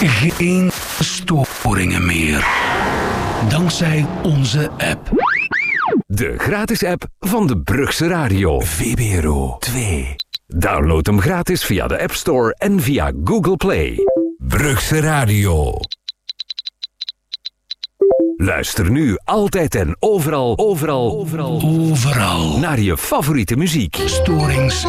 Geen storingen meer. Dankzij onze app. De gratis app van de Brugse Radio. VPRO 2. Download hem gratis via de App Store en via Google Play. Brugse Radio. Luister nu altijd en overal naar je favoriete muziek. Storings